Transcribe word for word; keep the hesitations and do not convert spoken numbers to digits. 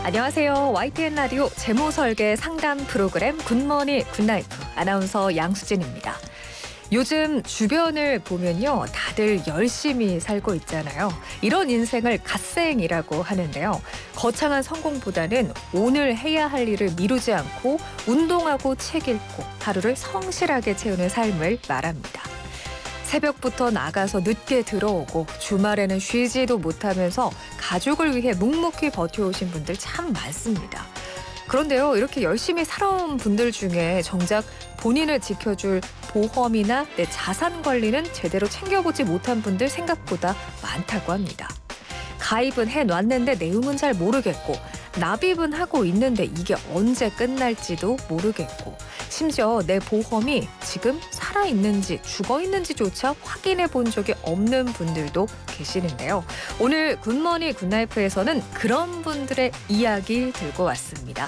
안녕하세요. 와이티엔 라디오 제모 설계 상담 프로그램 굿모닝 굿나이프 아나운서 양수진입니다. 요즘 주변을 보면요, 다들 열심히 살고 있잖아요. 이런 인생을 갓생이라고 하는데요. 거창한 성공보다는 오늘 해야 할 일을 미루지 않고 운동하고 책 읽고 하루를 성실하게 채우는 삶을 말합니다. 새벽부터 나가서 늦게 들어오고 주말에는 쉬지도 못하면서 가족을 위해 묵묵히 버텨오신 분들 참 많습니다. 그런데요, 이렇게 열심히 살아온 분들 중에 정작 본인을 지켜줄 보험이나 내 자산 관리는 제대로 챙겨보지 못한 분들 생각보다 많다고 합니다. 가입은 해놨는데 내용은 잘 모르겠고, 납입은 하고 있는데 이게 언제 끝날지도 모르겠고, 심지어 내 보험이 지금 살아있는지 죽어있는지조차 확인해 본 적이 없는 분들도 계시는데요. 오늘 굿모닝 굿나이프에서는 그런 분들의 이야기 들고 왔습니다.